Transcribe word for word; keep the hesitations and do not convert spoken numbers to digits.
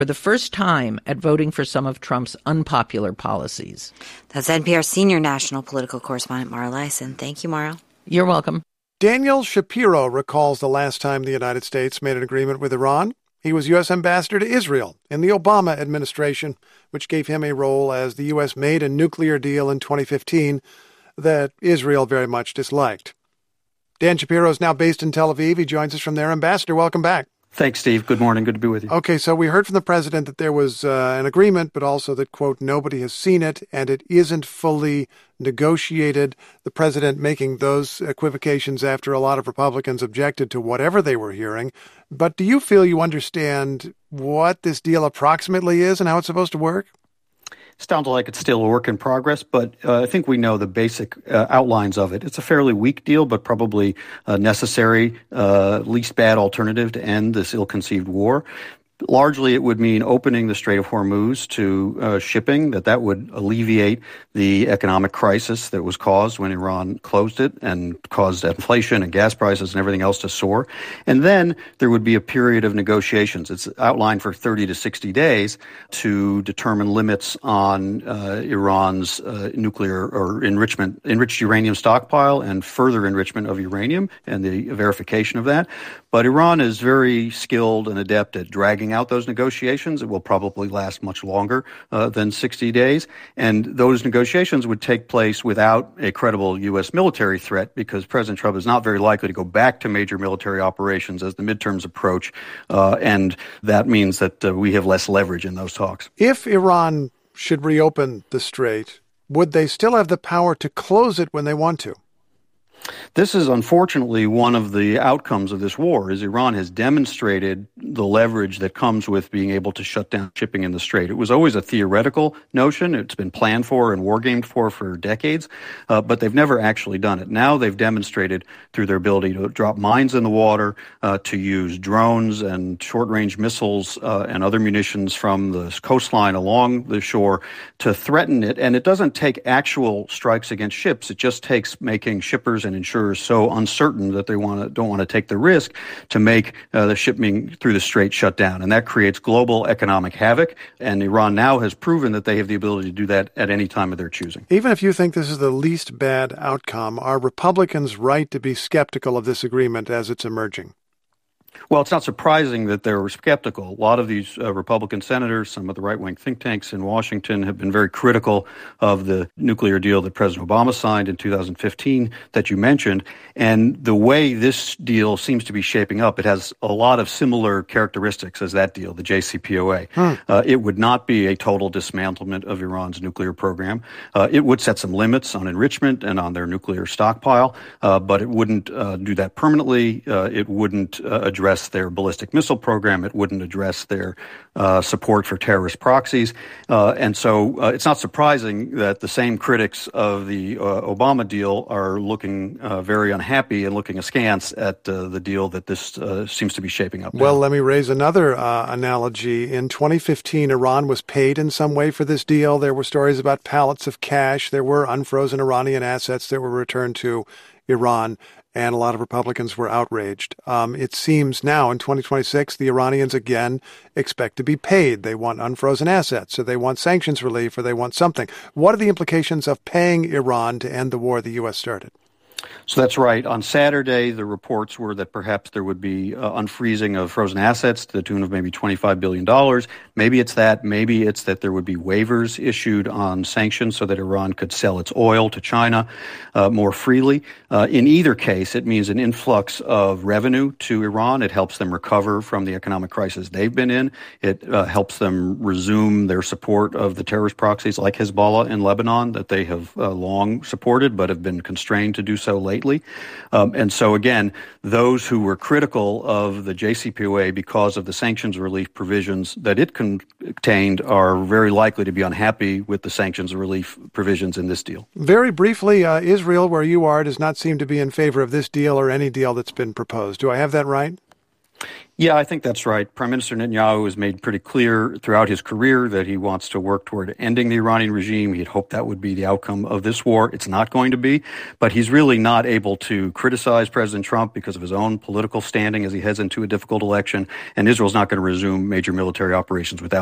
for the first time at voting for some of Trump's unpopular policies. That's N P R senior national political correspondent Mara Liasson. Thank you, Mara. You're welcome. Daniel Shapiro recalls the last time the United States made an agreement with Iran. He was U S ambassador to Israel in the Obama administration, which gave him a role as the U S made a nuclear deal in twenty fifteen that Israel very much disliked. Dan Shapiro is now based in Tel Aviv. He joins us from there. Ambassador, welcome back. Thanks, Steve. Good morning. Good to be with you. Okay, so we heard from the president that there was uh, an agreement, but also that, quote, nobody has seen it and it isn't fully negotiated. The president making those equivocations after a lot of Republicans objected to whatever they were hearing. But do you feel you understand what this deal approximately is and how it's supposed to work? Sounds like it's still a work in progress, but uh, I think we know the basic uh, outlines of it. It's a fairly weak deal, but probably a necessary, uh, least bad alternative to end this ill-conceived war. Largely, it would mean opening the Strait of Hormuz to uh, shipping, that that would alleviate the economic crisis that was caused when Iran closed it and caused inflation and gas prices and everything else to soar. And then there would be a period of negotiations. It's outlined for thirty to sixty days to determine limits on uh, Iran's uh, nuclear or enrichment, enriched uranium stockpile and further enrichment of uranium and the verification of that. But Iran is very skilled and adept at dragging out those negotiations. It will probably last much longer uh, than sixty days. And those negotiations would take place without a credible U S military threat because President Trump is not very likely to go back to major military operations as the midterms approach. Uh, and that means that uh, we have less leverage in those talks. If Iran should reopen the strait, would they still have the power to close it when they want to? This is unfortunately one of the outcomes of this war, is Iran has demonstrated the leverage that comes with being able to shut down shipping in the Strait. It was always a theoretical notion. It's been planned for and war-gamed for for decades, uh, but they've never actually done it. Now they've demonstrated through their ability to drop mines in the water, uh, to use drones and short-range missiles uh, and other munitions from the coastline along the shore to threaten it. And it doesn't take actual strikes against ships. It just takes making shippers and insurers so uncertain that they want to don't want to take the risk to make uh, the shipping through the Strait shut down. And that creates global economic havoc. And Iran now has proven that they have the ability to do that at any time of their choosing. Even if you think this is the least bad outcome, are Republicans right to be skeptical of this agreement as it's emerging? Well, it's not surprising that they're skeptical. A lot of these uh, Republican senators, some of the right-wing think tanks in Washington have been very critical of the nuclear deal that President Obama signed in two thousand fifteen that you mentioned. And the way this deal seems to be shaping up, it has a lot of similar characteristics as that deal, the J C P O A. Hmm. Uh, it would not be a total dismantlement of Iran's nuclear program. Uh, it would set some limits on enrichment and on their nuclear stockpile, uh, but it wouldn't uh, do that permanently. Uh, it wouldn't uh, address their ballistic missile program. It wouldn't address their uh, support for terrorist proxies. Uh, and so uh, it's not surprising that the same critics of the uh, Obama deal are looking uh, very unhappy and looking askance at uh, the deal that this uh, seems to be shaping up now. Well, let me raise another uh, analogy. In twenty fifteen, Iran was paid in some way for this deal. There were stories about pallets of cash. There were unfrozen Iranian assets that were returned to Iran. And a lot of Republicans were outraged. Um, it seems now in twenty twenty-six, the Iranians again expect to be paid. They want unfrozen assets, or they want sanctions relief, or they want something. What are the implications of paying Iran to end the war the U S started? So that's right. On Saturday, the reports were that perhaps there would be uh, unfreezing of frozen assets to the tune of maybe twenty-five billion dollars. Maybe it's that. Maybe it's that there would be waivers issued on sanctions so that Iran could sell its oil to China uh, more freely. Uh, in either case, it means an influx of revenue to Iran. It helps them recover from the economic crisis they've been in. It uh, helps them resume their support of the terrorist proxies like Hezbollah in Lebanon that they have uh, long supported but have been constrained to do so lately. Um, and so, again, those who were critical of the J C P O A because of the sanctions relief provisions that it contained are very likely to be unhappy with the sanctions relief provisions in this deal. Very briefly, uh, Israel, where you are, does not seem to be in favor of this deal or any deal that's been proposed. Do I have that right? Yeah, I think that's right. Prime Minister Netanyahu has made pretty clear throughout his career that he wants to work toward ending the Iranian regime. He'd hoped that would be the outcome of this war. It's not going to be, but he's really not able to criticize President Trump because of his own political standing as he heads into a difficult election, and Israel's not going to resume major military operations without